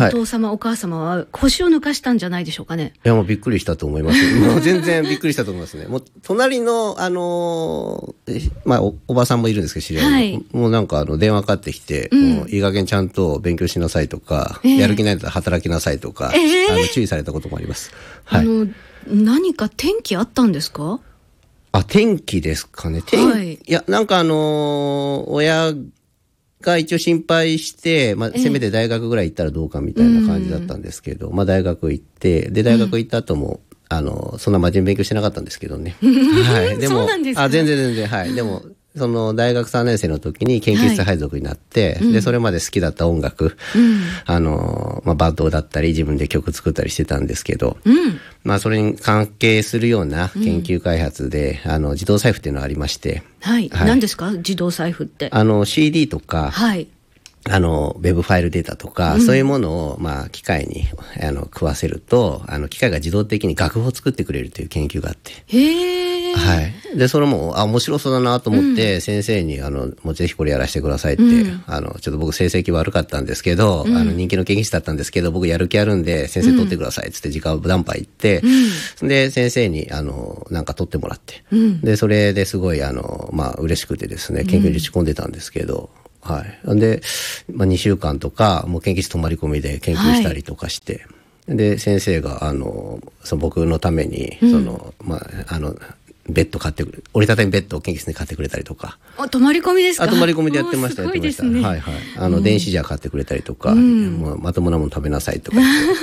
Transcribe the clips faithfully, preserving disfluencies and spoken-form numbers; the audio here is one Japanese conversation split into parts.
お父様、はい、お母様は腰を抜かしたんじゃないでしょうかね。 いやもうびっくりしたと思います。もう全然びっくりしたと思いますね。もう隣のあのまあ お, おばさんもいるんですけど知り合いの、はい、もうなんかあの電話かかってきて、うん、もういい加減ちゃんと勉強しなさいとか、えー、やる気ないんだったら働きなさいとか、えー、あの注意されたこともあります。はい。あの何か転機あったんですか？ あ、転機ですかね。転はい、いやなんかあのー、親が一応心配して、まあ、せめて大学ぐらい行ったらどうかみたいな感じだったんですけど、まあ、大学行って、で、大学行った後も、うん、あの、そんな真面目に勉強してなかったんですけどね。はい。でも、 そうなんですか？ あ、全然全然、はい。でも、その、大学さんねん生の時に研究室配属になって、はい、で、それまで好きだった音楽、うん、あの、まあ、バンドだったり、自分で曲作ったりしてたんですけど、うん、まあ、それに関係するような研究開発で、うん、あの、自動財布っていうのがありまして、 はい。はい、何ですか？自動財布って。 あの、シーディー とか、 はい。 あの、ウェブファイルデータとか、うん、そういうものを、まあ、機械に、あの、食わせると、あの、機械が自動的に楽譜を作ってくれるという研究があって。 へー。 はい。で、それも、あ、面白そうだなと思って、うん、先生に、あの、もうぜひこれやらせてくださいって、うん、あの、ちょっと僕成績悪かったんですけど、うん、あの、人気の研究室だったんですけど、僕やる気あるんで、先生取ってくださいってって、直談判行って、うん、で、先生に、あの、なんか取ってもらって、うん、で、それですごい、あの、まあ、嬉しくてですね、研究に打ち込んでたんですけど、うん、はい。で、まあ、にしゅうかんとか、もう研究室泊まり込みで研究したりとかして、はい、で、先生が、あの、その僕のために、その、うん、まあ、あの、ベッド買ってくれ、折りたたみベッドを研究室に買ってくれたりとか。 あ、泊まり込みですか？ あ、泊まり込みでやってました、 やってました。すごいですね。 はいはい。あの、うん、電子ジャー買ってくれたりとか、うん、もうまともなもの食べなさいとか言って。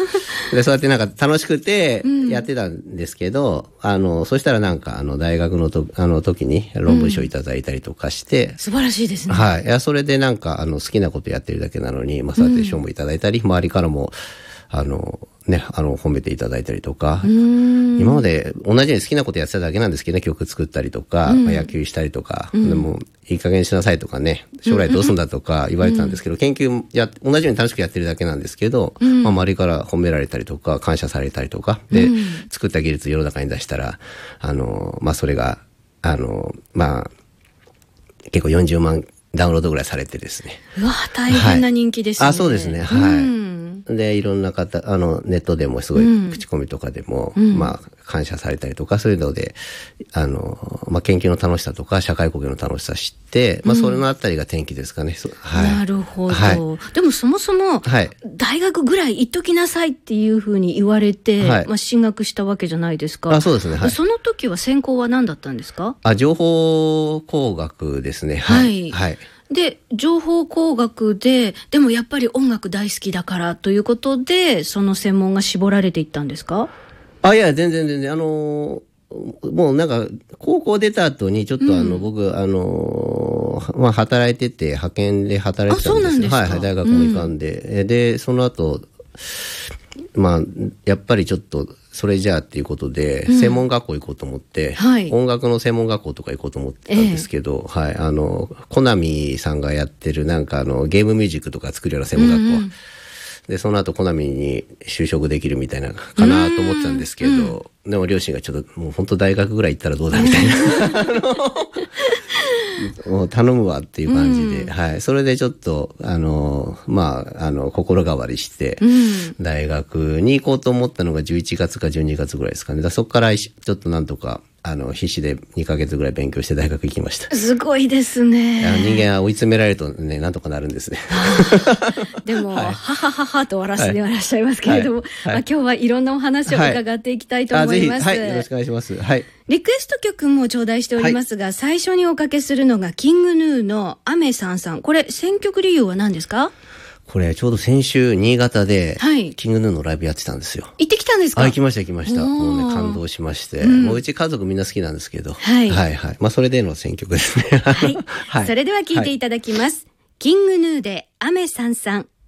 で、そうやってなんか楽しくてやってたんですけど、うん、あの、そしたらなんか、あの、大学のと、あの時に論文賞いただいたりとかして、 うん、素晴らしいですね。 はい。いや、それでなんか、あの、好きなことやってるだけなのに、まあ、そうやって賞もいただいたり、うん、周りからも、あの、ね、あの、褒めていただいたりとか、今まで同じように好きなことやってただけなんですけどね、曲作ったりとか、うんまあ、野球したりとか、うん、でも、いい加減しなさいとかね、将来どうすんだとか言われてたんですけど、うん、研究や、同じように楽しくやってるだけなんですけど、うん、まあ、周りから褒められたりとか、感謝されたりとか、で、うん、作った技術世の中に出したら、あの、まあ、それが、あの、まあ、結構よんじゅうまんダウンロードぐらいされてですね。 うわ、大変な人気ですね。 はい、あ、そうですね。はい。うんで、いろんな方、あの、ネットでもすごい口コミとかでも、うん、まあ、感謝されたりとか、そういうので、あの、まあ、研究の楽しさとか、社会貢献の楽しさ知って、まあ、それのあたりが転機ですかね。 はい、なるほど。はい、でも、そもそも、はい、大学ぐらい行っときなさいっていうふうに言われて、はい、まあ、進学したわけじゃないですか。 あ、そうですね。はい、 その時は専攻は何だったんですか？ あ、情報工学ですね。はい。はい。 で、情報工学で、でもやっぱり音楽大好きだからということで、その専門が絞られていったんですか？ あ、いや、全然全然、あのー、もうなんか、高校出た後にちょっとあの、うん、僕、あのー、まあ、働いてて、派遣で働いてたんですよ。 あ、そうなんですか？ はいはい、大学も行かんで。うん、で、その後、まあ、やっぱりちょっと、それじゃあっていうことで、うん、専門学校行こうと思って、はい、音楽の専門学校とか行こうと思ってたんですけど、えー、はい、あの、コナミさんがやってるなんかあの、ゲームミュージックとか作るような専門学校、うんうん、で、その後コナミに就職できるみたいなかなと思ってたんですけど、うんうん、でも両親がちょっともう本当大学ぐらい行ったらどうだみたいな。もう頼むわっていう感じで、うん、はい。それでちょっと、あの、まあ、あの、心変わりして、うん、大学に行こうと思ったのがじゅういちがつかじゅうにがつぐらいですかね。だそこからちょっとなんとか、あの、必死でにかげつぐらい勉強して大学行きました。 すごいですね。 人間は追い詰められるとね、なんとかなるんですね。 でも、はい、ははははと笑わせてはいらっしゃいますけれども、はいはいまあ、今日はいろんなお話を伺っていきたいと思います。 はい、はい、よろしくお願いします。はい。 リクエスト曲も頂戴しておりますが、はい、最初におかけするのがキングヌーのアメさんさん。これ、選曲理由は何ですか？ これ、ちょうど先週、新潟で、はい、キングヌーのライブやってたんですよ。 行ってきたんですか？ あ、行きました、行きました。もうね、感動しまして。うん、もううち家族みんな好きなんですけど。はい。はい、はい。まあ、それでの選曲ですね。 はい。はい、それでは聴いていただきます。はい、キングヌーで、アメさんさん。